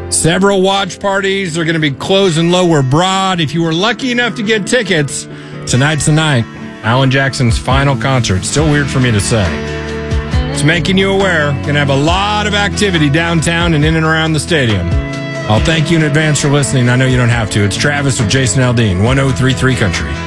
Several watch parties are going to be closing Lower Broad. If you were lucky enough to get tickets, tonight's the night. Alan Jackson's final concert. Still weird for me to say. It's making you aware. Going to have a lot of activity downtown and in and around the stadium. I'll thank you in advance for listening. I know you don't have to. It's Travis with Jason Aldean, 1033 Country.